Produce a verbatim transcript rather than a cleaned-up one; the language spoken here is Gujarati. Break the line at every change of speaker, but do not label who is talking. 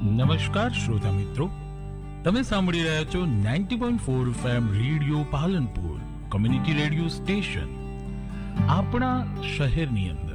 નમસ્કાર શ્રોતા મિત્રો, તમે સાંભળી રહ્યા છો ninety point four FM radio Palanpur, community radio station. આપણા શહેરની અંદર